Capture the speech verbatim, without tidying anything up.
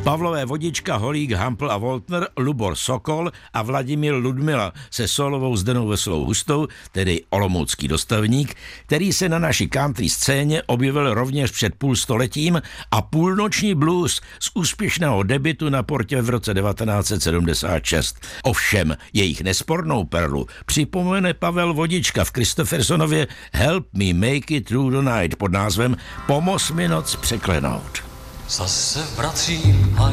Pavlové Vodička, Holík, Hampl a Woltner, Lubor Sokol a Vladimír Ludmila se solovou Zdenou Veselou Hustou, tedy olomoucký dostavník, který se na naší country scéně objevil rovněž před půlstoletím, a Půlnoční blues z úspěšného debutu na Portě v roce devatenáct set sedmdesát šest. Ovšem jejich nespornou perlu připomene Pavel Vodička v Christophersonově Help Me Make It Through the Night pod názvem Pomoz mi noc překlenout. Zase vracím a